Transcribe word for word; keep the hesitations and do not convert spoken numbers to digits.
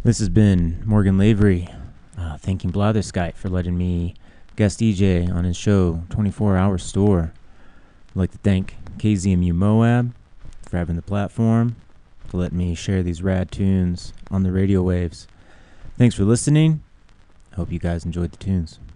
This has been Morgan Lavery, uh, thanking Blatherskite for letting me guest D J on his show, twenty-four hour Store. I'd like to thank K Z M U Moab for having the platform to let me share these rad tunes on the radio waves. Thanks for listening. I hope you guys enjoyed the tunes.